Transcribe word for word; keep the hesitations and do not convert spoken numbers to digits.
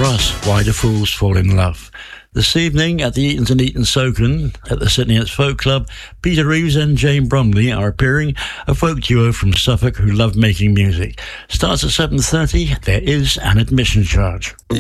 Russ, Why Do Fools Fall in Love? This evening at the Eatons and Eatons Soken at the Sydney Arts Folk Club, Peter Reeves and Jane Bromley are appearing, a folk duo from Suffolk who love making music. Starts at seven thirty. There is an admission charge.